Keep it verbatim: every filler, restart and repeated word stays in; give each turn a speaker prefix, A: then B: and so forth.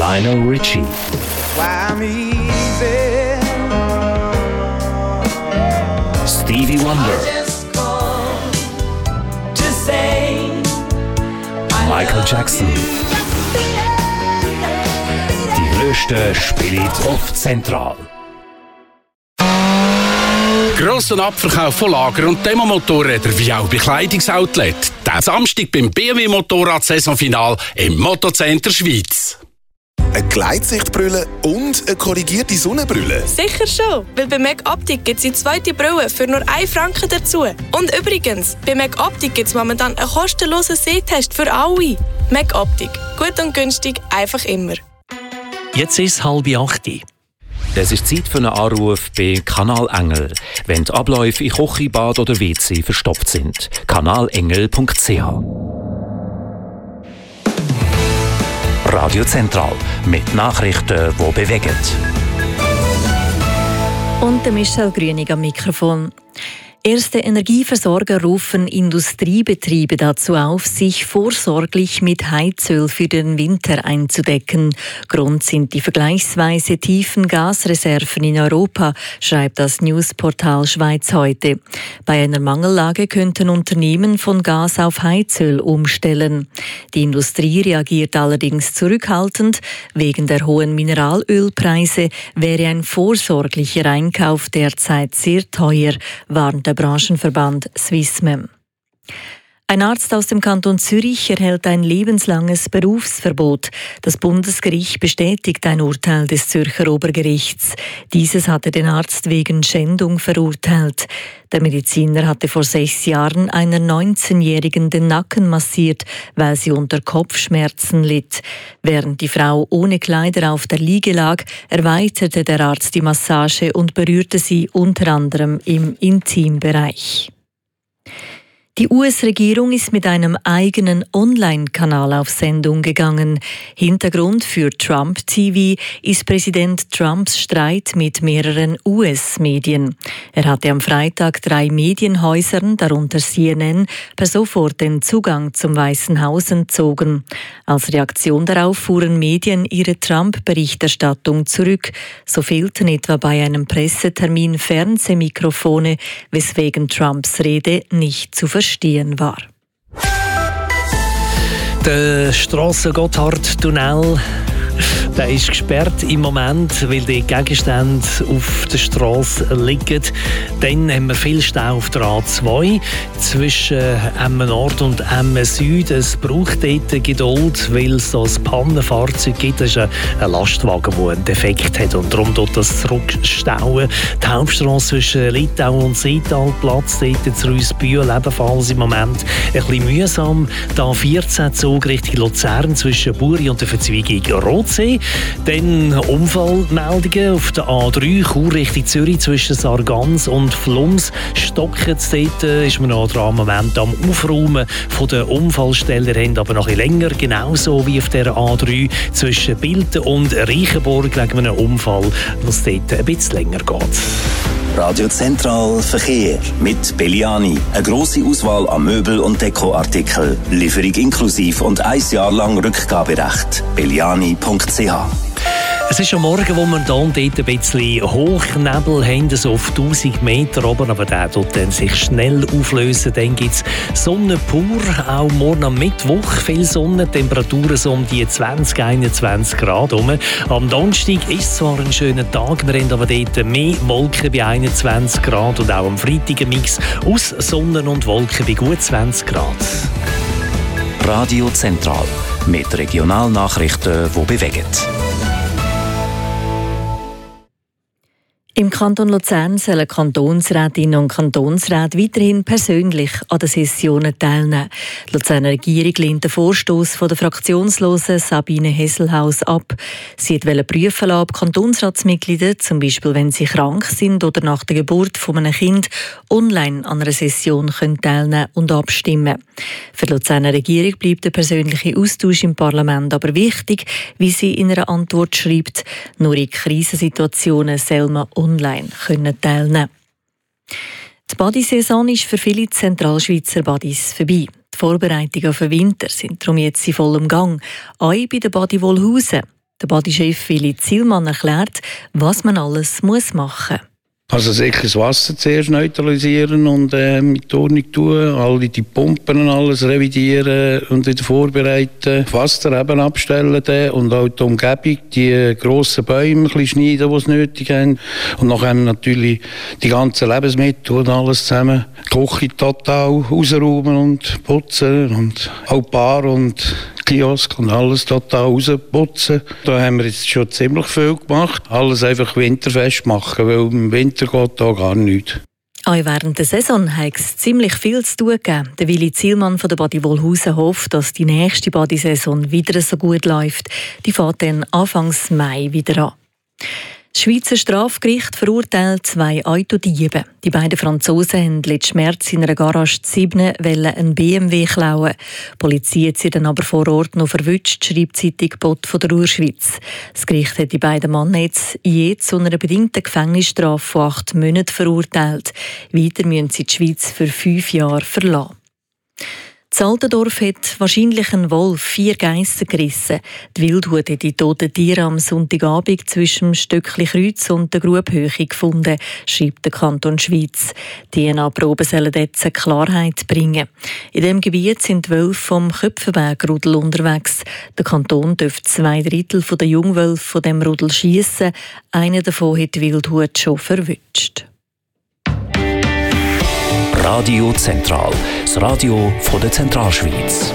A: Lionel Richie. Stevie Wonder. Michael Jackson. Die grössten spielen auf Zentral.
B: Grosser Abverkauf von Lager- und Demomotorrädern wie auch Bekleidungsoutlet. Diesen Samstag beim B M W-Motorrad-Saisonfinal im Motocenter Schweiz.
C: Eine Gleitsichtbrille und eine korrigierte Sonnenbrille?
D: Sicher schon, weil bei Mac Optik gibt es die zweite Brille für nur einen Franken dazu. Und übrigens, bei Mac Optik gibt es momentan einen kostenlosen Sehtest für alle. Mac Optik. Gut und günstig, einfach immer.
E: Jetzt ist es halb acht.
A: Es ist Zeit für einen Anruf bei Kanal Engel, wenn die Abläufe in Küche, Bad oder W C verstopft sind. kanalengel punkt c h. Radio Zentral mit Nachrichten, die bewegen.
F: Und der Michel Grünig am Mikrofon. Erste Energieversorger rufen Industriebetriebe dazu auf, sich vorsorglich mit Heizöl für den Winter einzudecken. Grund sind die vergleichsweise tiefen Gasreserven in Europa, schreibt das Newsportal Schweiz heute. Bei einer Mangellage könnten Unternehmen von Gas auf Heizöl umstellen. Die Industrie reagiert allerdings zurückhaltend. Wegen der hohen Mineralölpreise wäre ein vorsorglicher Einkauf derzeit sehr teuer, warnt der Branchenverband Swissmem. Ein Arzt aus dem Kanton Zürich erhält ein lebenslanges Berufsverbot. Das Bundesgericht bestätigt ein Urteil des Zürcher Obergerichts. Dieses hatte den Arzt wegen Schändung verurteilt. Der Mediziner hatte vor sechs Jahren einer neunzehnjährigen den Nacken massiert, weil sie unter Kopfschmerzen litt. Während die Frau ohne Kleider auf der Liege lag, erweiterte der Arzt die Massage und berührte sie unter anderem im Intimbereich. Die U S-Regierung ist mit einem eigenen Online-Kanal auf Sendung gegangen. Hintergrund für Trump T V ist Präsident Trumps Streit mit mehreren U S-Medien. Er hatte am Freitag drei Medienhäusern, darunter C N N, per sofort den Zugang zum Weißen Haus entzogen. Als Reaktion darauf fuhren Medien ihre Trump-Berichterstattung zurück. So fehlten etwa bei einem Pressetermin Fernsehmikrofone, weswegen Trumps Rede nicht zu verstehen war.
E: Der Strassen-Gotthard-Tunnel, der ist gesperrt im Moment, weil die Gegenstände auf der Strasse liegen. Dann haben wir viel Stau auf der A zwei zwischen Emmen Nord und Emmen Süd. Es braucht dort Geduld, weil es so ein Pannenfahrzeug gibt. Das ist ein Lastwagen, der einen Defekt hat und darum tut das zurückstauen. Die Hauptstrasse zwischen Litau und Seetalplatz, dort zu Rüssbühl ebenfalls im Moment ein bisschen mühsam. Der A vierzehn Zug Richtung Luzern zwischen Buri und der Verzweigung Rotsee. Dann Unfallmeldungen auf der A drei, Chur Richtung Zürich zwischen Sargans und Flums. Stockert dort ist man noch dran, im Moment am Aufräumen von der Unfallstelle. Wir haben aber noch ein bisschen länger, genauso wie auf der A drei zwischen Bilten und Reichenburg wegen einem Unfall, was dort ein bisschen länger geht.
G: Radio Zentral Verkehr mit Belliani. Eine grosse Auswahl an Möbel- und Dekoartikeln. Lieferung inklusiv und ein Jahr lang Rückgaberecht. belliani punkt c h.
E: Es ist am Morgen, wo wir hier und dort ein bisschen Hochnebel haben, so auf tausend Meter oben, aber der tut dann sich schnell auflösen. Dann gibt es Sonne pur, auch morgen am Mittwoch viel Sonne, Temperaturen so um die zwanzig, einundzwanzig Grad rum. Am Donnerstag ist zwar ein schöner Tag, wir haben aber dort mehr Wolken bei einundzwanzig Grad und auch am Freitag ein Mix aus Sonne und Wolken bei gut zwanzig Grad.
A: Radio Zentral mit Regionalnachrichten, die bewegen.
F: Im Kanton Luzern sollen Kantonsrätinnen und Kantonsräte weiterhin persönlich an den Sessionen teilnehmen. Die Luzerner Regierung lehnt den Vorstoss von der fraktionslosen Sabine Hesselhaus ab. Sie wollte prüfen lassen, ob Kantonsratsmitglieder, zum Beispiel wenn sie krank sind oder nach der Geburt von einem Kind, online an einer Session können teilnehmen und abstimmen. Für die Luzerner Regierung bleibt der persönliche Austausch im Parlament aber wichtig, wie sie in einer Antwort schreibt. Nur in Krisensituationen soll man online können teilnehmen. Die Badesaison ist für viele Zentralschweizer Badis vorbei. Die Vorbereitungen für den Winter sind darum jetzt in vollem Gang, auch bei den Badi Wollhausen. Der Bodychef Willi Zielmann erklärt, was man alles muss machen muss.
H: Also sicher das Wasser zuerst neutralisieren und äh, mit Ordnung tun, alle die Pumpen und alles revidieren und wieder vorbereiten, Wasser eben abstellen dann, und auch die Umgebung, die grossen Bäume ein bisschen schneiden, die es nötig haben, und nachher natürlich die ganzen Lebensmittel und alles zusammen, die Küche total rausräumen und putzen und auch Bar und Kiosk und alles total rausputzen. Da haben wir jetzt schon ziemlich viel gemacht. Alles einfach winterfest machen, weil im Winter geht da gar nichts.
F: Auch während der Saison hat es ziemlich viel zu tun gegeben. Der Willi Zielmann von der Badi Wohlhausen hofft, dass die nächste Badi-Saison wieder so gut läuft. Die fängt dann Anfang Mai wieder an. Das Schweizer Strafgericht verurteilt zwei Autodiebe. Die beiden Franzosen haben letzten März in einer Garage sieben einen B M W klauen. Die Polizei hat sie dann aber vor Ort noch verwünscht, schreibt die Zeitung Bot von der Urschweiz. Das Gericht hat die beiden Männer jetzt je zu einer bedingten Gefängnisstrafe von acht Monaten verurteilt. Weiter müssen sie die Schweiz für fünf Jahre verlassen. In Altendorf hat wahrscheinlich ein Wolf vier Geissen gerissen. Die Wildhut hat die toten Tiere am Sonntagabend zwischen dem Stöckli Kreuz und der Grubhöhe gefunden, schreibt der Kanton Schweiz. D N A-Proben sollen jetzt Klarheit bringen. In diesem Gebiet sind Wölfe vom Köpfenberg-Rudel unterwegs. Der Kanton dürfte zwei Drittel der Jungwölfe von dem Rudel schiessen. Einer davon hat die Wildhut schon verwünscht.
A: Radio Zentral, das Radio von der Zentralschweiz.